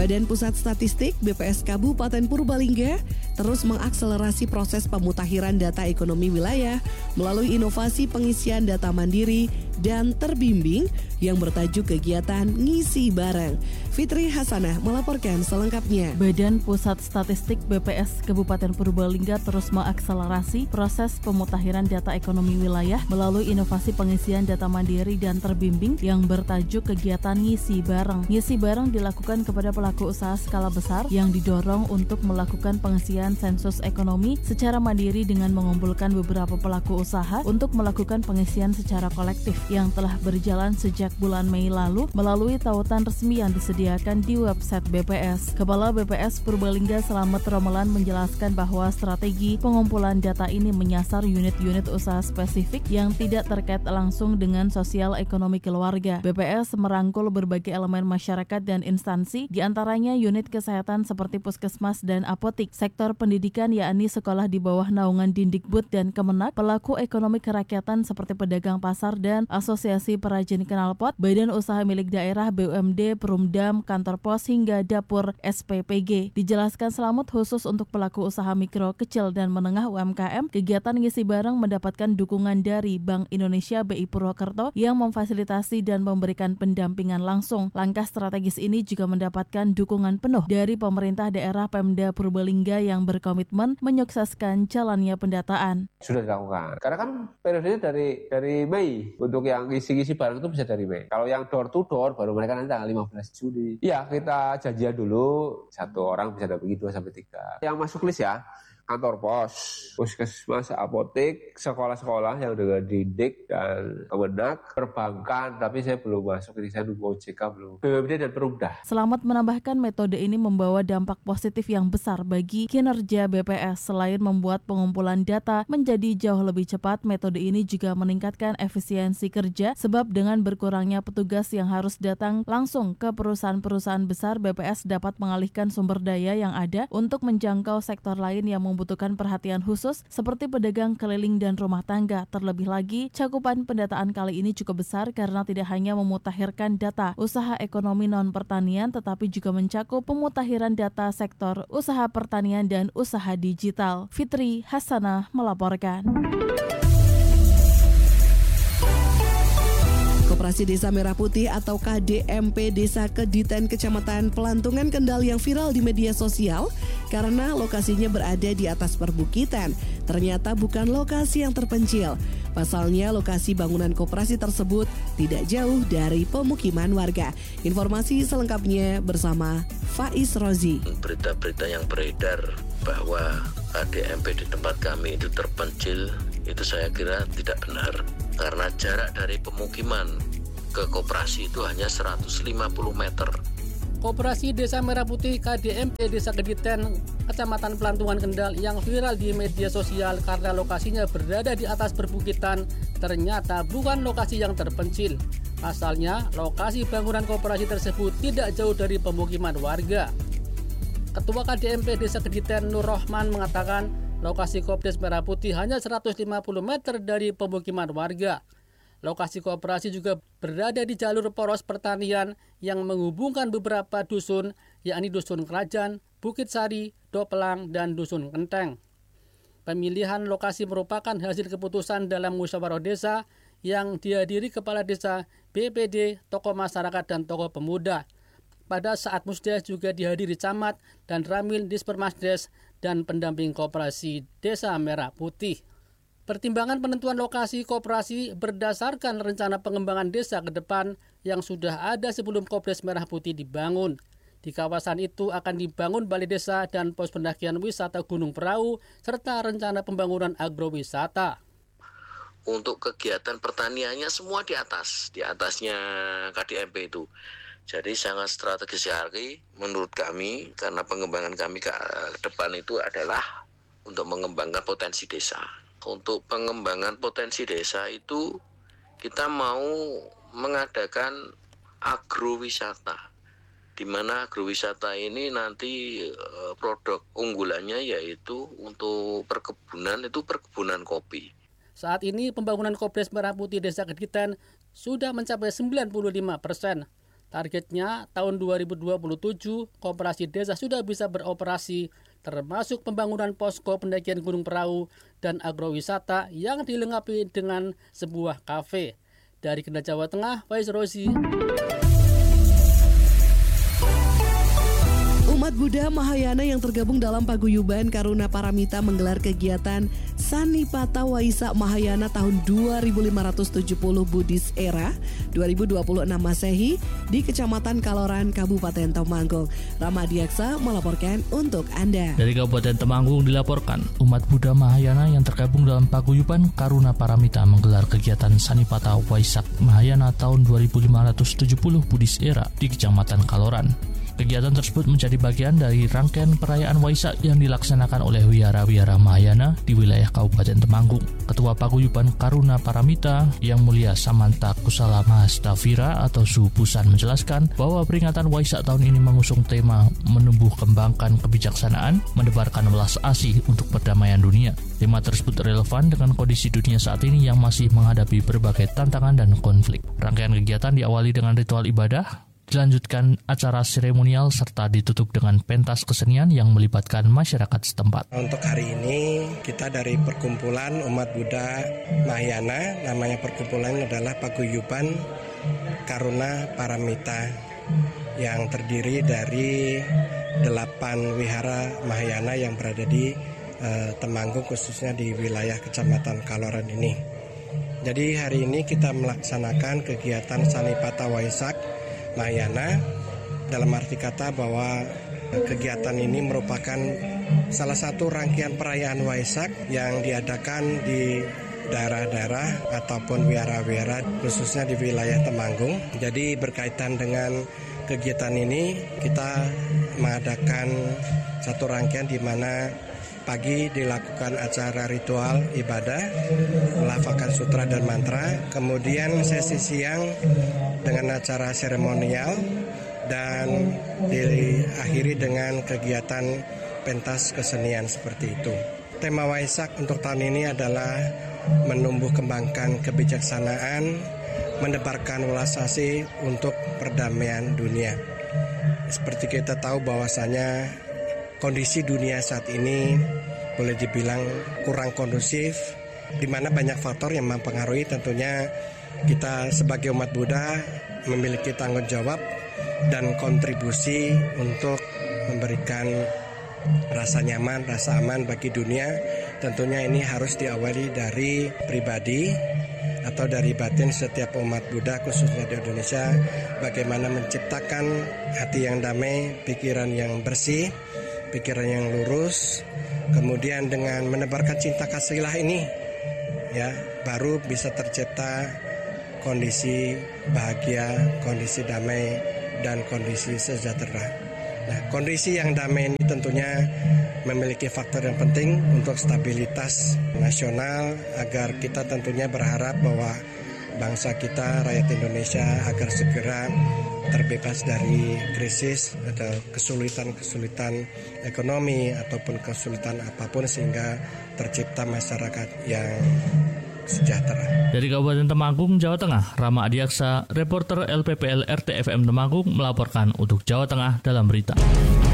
Badan Pusat Statistik BPS Kabupaten Purbalingga terus mengakselerasi proses pemutakhiran data ekonomi wilayah melalui inovasi pengisian data mandiri dan terbimbing yang bertajuk kegiatan Ngisi Bareng. Fitri Hasanah melaporkan selengkapnya. Badan Pusat Statistik BPS Kabupaten Purbalingga terus mengakselerasi proses pemutakhiran data ekonomi wilayah melalui inovasi pengisian data mandiri dan terbimbing yang bertajuk kegiatan Ngisi Bareng. Ngisi Bareng dilakukan kepada pelaku usaha skala besar yang didorong untuk melakukan pengisian sensus ekonomi secara mandiri dengan mengumpulkan beberapa pelaku usaha untuk melakukan pengisian secara kolektif yang telah berjalan sejak bulan Mei lalu melalui tautan resmi yang disediakan di website BPS. Kepala BPS Purbalingga Slamet Romelan menjelaskan bahwa strategi pengumpulan data ini menyasar unit-unit usaha spesifik yang tidak terkait langsung dengan sosial ekonomi keluarga. BPS merangkul berbagai elemen masyarakat dan instansi, di antaranya unit kesehatan seperti puskesmas dan apotik, sektor pendidikan yakni sekolah di bawah naungan Dindikbud dan Kemenak, pelaku ekonomi kerakyatan seperti pedagang pasar dan asosiasi perajin knalpot, badan usaha milik daerah BUMD, Perumdam, kantor pos hingga dapur SPPG. Dijelaskan Slamet khusus untuk pelaku usaha mikro, kecil dan menengah UMKM, kegiatan Ngisi Bareng mendapatkan dukungan dari Bank Indonesia BI Purwokerto yang memfasilitasi dan memberikan pendampingan langsung. Langkah strategis ini juga mendapatkan dukungan penuh dari pemerintah daerah Pemda Purbalingga yang berkomitmen menyukseskan jalannya pendataan. Sudah dilakukan. Karena kan periodenya dari Mei. Untuk yang ngisi-ngisi barang itu bisa dari Mei. Kalau yang door to door baru mereka nanti tanggal 15 Juli. Ya, kita janjian dulu satu orang bisa dapat 2-3. Yang masuk list ya, kantor pos, puskesmas, apotek, sekolah-sekolah yang dengan Dindik dan Kemenak, perbankan, tapi saya belum masuk, ini saya nunggu OJK belum, BUMD dan Perumda. Slamet menambahkan metode ini membawa dampak positif yang besar bagi kinerja BPS. Selain membuat pengumpulan data menjadi jauh lebih cepat, metode ini juga meningkatkan efisiensi kerja sebab dengan berkurangnya petugas yang harus datang langsung ke perusahaan-perusahaan besar, BPS dapat mengalihkan sumber daya yang ada untuk menjangkau sektor lain yang membutuhkan perhatian khusus seperti pedagang keliling dan rumah tangga. Terlebih lagi, cakupan pendataan kali ini cukup besar karena tidak hanya memutakhirkan data usaha ekonomi non-pertanian tetapi juga mencakup pemutakhiran data sektor usaha pertanian dan usaha digital. Fitri Hasanah melaporkan. Koperasi Desa Merah Putih atau KDMP Desa Kediten Kecamatan Pelantungan Kendal yang viral di media sosial karena lokasinya berada di atas perbukitan. Ternyata bukan lokasi yang terpencil. Pasalnya lokasi bangunan koperasi tersebut tidak jauh dari pemukiman warga. Informasi selengkapnya bersama Faiz Rozi. Berita-berita yang beredar bahwa KDMP di tempat kami itu terpencil, itu saya kira tidak benar. Karena jarak dari pemukiman ke koperasi itu hanya 150 meter. Koperasi Desa Merah Putih KDMP Desa Kediten, Kecamatan Pelantungan Kendal yang viral di media sosial karena lokasinya berada di atas perbukitan, ternyata bukan lokasi yang terpencil. Asalnya, lokasi bangunan koperasi tersebut tidak jauh dari pemukiman warga. Ketua KDMP Desa Kediten Nur Rohman mengatakan, lokasi Kopdes Merah Putih hanya 150 meter dari pemukiman warga. Lokasi koperasi juga berada di jalur poros pertanian yang menghubungkan beberapa dusun, yakni Dusun Kerajaan, Bukit Sari, Dopelang, dan Dusun Kenteng. Pemilihan lokasi merupakan hasil keputusan dalam musyawarah desa yang dihadiri kepala desa, BPD, tokoh masyarakat, dan tokoh pemuda. Pada saat musdes juga dihadiri camat dan ramil Dispermasdes dan pendamping koperasi Desa Merah Putih. Pertimbangan penentuan lokasi koperasi berdasarkan rencana pengembangan desa ke depan yang sudah ada sebelum Kopdes Merah Putih dibangun. Di kawasan itu akan dibangun balai desa dan pos pendakian wisata Gunung Perahu serta rencana pembangunan agrowisata. Untuk kegiatan pertaniannya semua di atasnya KDMP itu. Jadi sangat strategis sekali menurut kami karena pengembangan kami ke depan itu adalah untuk mengembangkan potensi desa. Untuk pengembangan potensi desa itu kita mau mengadakan agrowisata, di mana agrowisata ini nanti produk unggulannya yaitu untuk perkebunan, itu perkebunan kopi. Saat ini pembangunan Kopdes Merah Putih Desa Kediten sudah mencapai 95%. Targetnya tahun 2027 koperasi desa sudah bisa beroperasi, termasuk pembangunan posko pendakian Gunung Perahu dan agrowisata yang dilengkapi dengan sebuah kafe. Dari Kendal, Jawa Tengah, Faiz Rozi. Umat Buddha Mahayana yang tergabung dalam Paguyuban Karuna Paramita menggelar kegiatan Sanipata Waisak Mahayana tahun 2570 Buddhis Era 2026 Masehi di Kecamatan Kaloran, Kabupaten Temanggung. Ramadiaksa melaporkan untuk Anda. Dari Kabupaten Temanggung dilaporkan, umat Buddha Mahayana yang tergabung dalam Paguyuban Karuna Paramita menggelar kegiatan Sanipata Waisak Mahayana tahun 2570 Buddhis Era di Kecamatan Kaloran. Kegiatan tersebut menjadi bagian dari rangkaian perayaan Waisak yang dilaksanakan oleh wihara-wihara Mahayana di wilayah Kabupaten Temanggung. Ketua Paguyuban Karuna Paramita yang mulia Samanta Kusala Mahastafira atau Suhu Pusan menjelaskan bahwa peringatan Waisak tahun ini mengusung tema menumbuh kembangkan kebijaksanaan, menebarkan welas asih untuk perdamaian dunia. Tema tersebut relevan dengan kondisi dunia saat ini yang masih menghadapi berbagai tantangan dan konflik. Rangkaian kegiatan diawali dengan ritual ibadah, dilanjutkan acara seremonial serta ditutup dengan pentas kesenian yang melibatkan masyarakat setempat. Untuk hari ini kita dari perkumpulan umat Buddha Mahayana, namanya perkumpulan adalah Paguyuban Karuna Paramita yang terdiri dari 8 wihara Mahayana yang berada di Temanggung, khususnya di wilayah Kecamatan Kaloran ini. Jadi hari ini kita melaksanakan kegiatan Sanipata Waisak Mahayana, dalam arti kata bahwa kegiatan ini merupakan salah satu rangkaian perayaan Waisak yang diadakan di daerah-daerah ataupun wihara-wihara khususnya di wilayah Temanggung. Jadi berkaitan dengan kegiatan ini kita mengadakan satu rangkaian di mana pagi dilakukan acara ritual ibadah, melafalkan sutra dan mantra. Kemudian sesi siang dengan acara seremonial dan diakhiri dengan kegiatan pentas kesenian seperti itu. Tema Waisak untuk tahun ini adalah menumbuh kembangkan kebijaksanaan, menebarkan welas asih untuk perdamaian dunia. Seperti kita tahu bahwasanya kondisi dunia saat ini boleh dibilang kurang kondusif, di mana banyak faktor yang mempengaruhi. Tentunya kita sebagai umat Buddha memiliki tanggung jawab dan kontribusi untuk memberikan rasa nyaman, rasa aman bagi dunia. Tentunya ini harus diawali dari pribadi atau dari batin setiap umat Buddha khususnya di Indonesia, bagaimana menciptakan hati yang damai, pikiran yang bersih, pikiran yang lurus, kemudian dengan menebarkan cinta kasihlah ini, ya, baru bisa tercipta kondisi bahagia, kondisi damai, dan kondisi sejahtera. Nah, kondisi yang damai ini tentunya memiliki faktor yang penting untuk stabilitas nasional, agar kita tentunya berharap bahwa bangsa kita, rakyat Indonesia, agar segera terbebas dari krisis atau kesulitan-kesulitan ekonomi ataupun kesulitan apapun, sehingga tercipta masyarakat yang sejahtera. Dari Kabupaten Temanggung, Jawa Tengah, Rama Adiaksa, reporter LPPL RTFM Temanggung melaporkan untuk Jawa Tengah dalam berita.